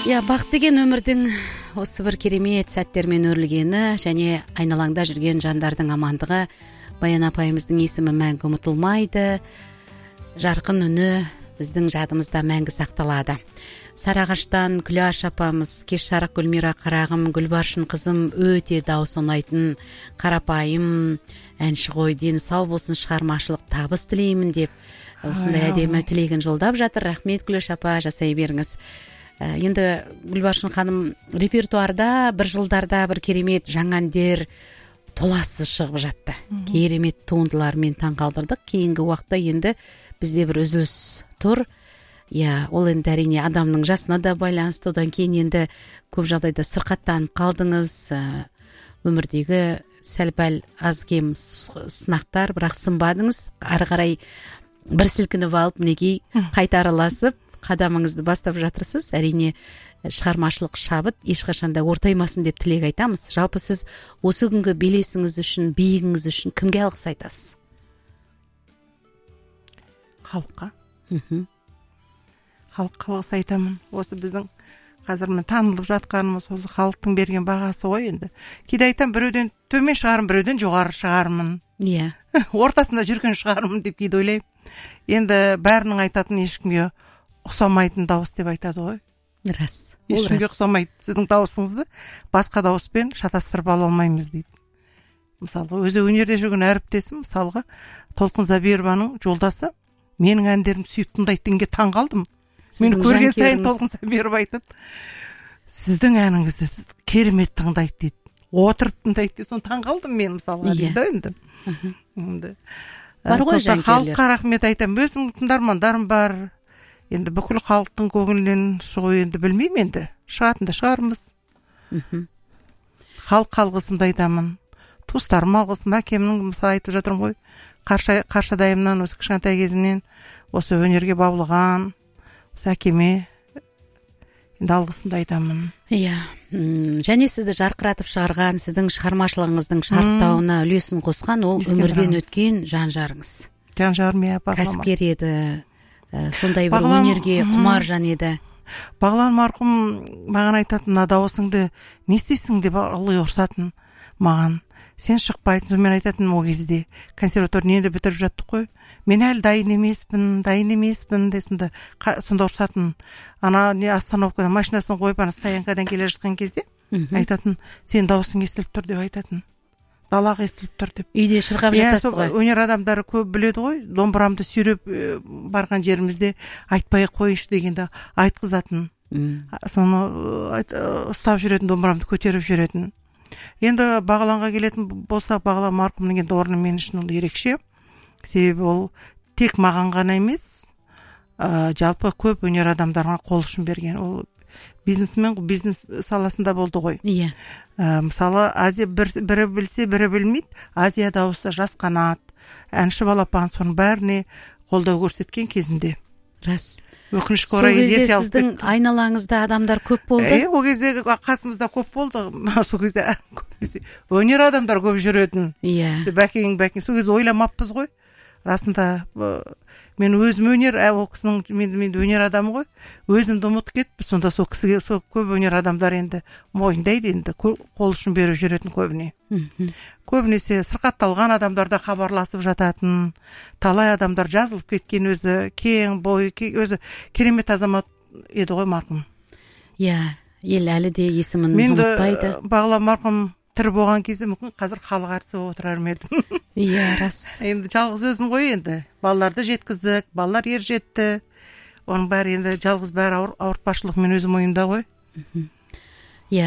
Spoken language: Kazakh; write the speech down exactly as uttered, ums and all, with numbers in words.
Я бақыт деген өмірдің осы бір керемет сәттермен өрілгені және айналаңда жүрген жандардың амандығы. Баян апайымыздың есімі мәңгі ұмытылмайды. Жарқын үні біздің жадымызда мәңгі сақталады. Сарағаштан Күләш апамыз, кеш жарық Гүлмира қарағым, Гүлбаршын қызым өте дауыс ұнайтын қарапайым әнші ғой, дені сау болсын, шығармашылық табыс тілеймін деп осындай әдемі тілегін жолдап жатыр. Рахмет Күләш апа, жасай беріңіз. Енді Гүлбаршын ханым, репертуарда бір жылдарда бір керемет жаңа әндер толассыз шығып жатты. Керемет туындылармен таңқалдырдық. Кейінгі уақытта енді бізде бір үзіліс тұр. Я, ол енді әрине адамның жасына да байланысты. Одан кейін енді көп жағдайда сырқаттанып қалдыңыз. Өмірдегі сәл-пәл аз кем сынақтар, бірақ сынбадыңыз. Ары қарай бір сілкініп алып, мінекей қайта араласып қадамыңызды бастап жатырсыз. Әрине шығармашылық шабыт ешқашанда ортаймасын деп тілек айтамыз. Жалпы сіз осы күнгі белесіңіз үшін, биігіңіз үшін кімге алғыс айтасыз? Халыққа. Мхм. Халыққа алғыс айтамын. Осы біздің қазір мен танылып жатқанымыз осы халықтың берген бағасы ғой енді. Кейде айтам, біреуден төмен шығарым, біреуден жоғары шығармын. Иә. Ортасында жүрген шығармын деп кейде ойлаймын. Енді бәрінің айтатын ешкімге ұқсамайтын дауыс деп айтады ғой. Рас. Ешкімге ұқсамайды. Сіздің дауысыңызды басқа дауыспен шатастырып ала алмаймыз дейді. Мысалға, өзі өнерде жүрген әріптесім, мысалға, Толқын Забированың жолдасы, менің әндерім сүйіп тыңдайды дегенге таң қалдым. Мен көрген сайын Толқын Забирова айтады, сіздің әніңізді керемет тыңдайды дейді. Отырып тыңдайды дейді. Соны таң қалдым мен мысалға дейді енді. Енді бар ғой жанкүйерлер. Халыққа рахмет айтамын. Өзімнің тыңдармандарым бар. Енді бүкіл халықтың көңілінен шығу енді білмеймін енді. Шығатын да шығармыз. Халық алғысымды айтамын. Туыстарым алғысым, әкемнің мысалы айтып жатырмын ғой. Қарша, қаршадайымнан, осы кішкентай кезімнен осы өнерге баулыған, осы әкеме енді алғысымды айтамын. Иә. Және сізді жарқыратып шығарған, сіздің шығармашылығыңыздың шарықтауына үлесін қосқан ол өмірден өткен жан-жарыңыз. Жан-жарым, иә, Бағлан. Кәсіпкер еді. Сондай бір өнерге құмар жан еді. Бағлан марқұм маған айтатын, мына дауысыңды не істейсің деп ылғи ұрсатын маған. Сен шықпайсың. Мен айтатын ол кезде консерваторияны енді бітіріп жаттық қой. Мен әлі дайын емеспін, дайын емеспін де сонда сонда ұрсатын. Ана не остановкадан машинасын қойып, ана стоянкадан келе жатқан кезде айтатын, сен дауысың естіліп тұр деп айтатын. Далаға естіліп тұр деп. Үйде шырқап жатасыз ғой. Өнер адамдары көп біледі ғой. Домбырамды сүйреп барған жерімізде айтпай қойыншы дегенде айтқызатын. Соны ұстап жүретін, домбырамды көтеріп жүретін. Енді Бағланға келетін болсақ, Бағлан марқұмның енді орны мен үшін ерекше. Себебі ол тек маған ғана емес, жалпы көп өнер адамдарға қол ұшын берген. Ол бизнесмен, бизнес саласында болды ғой. Иә. Мысалы, Азия бірі білсе, бірі білмейді. Азия дауысы, Жас қанат, әнші балапан, соның бәріне қолдау көрсеткен кезінде. Рас. Өкінішке орай ерте алып кетті. Сіздің айналаңызда адамдар көп болды? Е, ол кезде қасымызда көп болды. Сол кезде өнер адамдар көп жүретін. Иә. Бәкең, бәкең. Сол кезде ойламаппыз ғой. Расында мен өзім өнер, ол кісінің мен, мен өнер адамы ғой. Өзімді ұмытып кетіп, сонда сол кісіге сол көп өнер адамдар енді мойындайды енді, қол ұшын беріп жүретін көбіне. Көбінесе сырқатталған адамдарда хабарласып жататын, талай адамдар жазылып кеткен, өзі кең бой, өзі керемет азамат еді ғой марқұм. Иә, ел әлі де есімін ұмытпайды. Мен Бағлан марқұм тірі болған кезде мүмкін қазір халық әртісі отырар ма едім. Иә, рас. Енді жалғыз өзім ғой енді. Балаларды жеткіздік, балалар ер жетті. Оның бәрі енді жалғыз бәрі ауыртпашылық мен өзім ойымда ғой.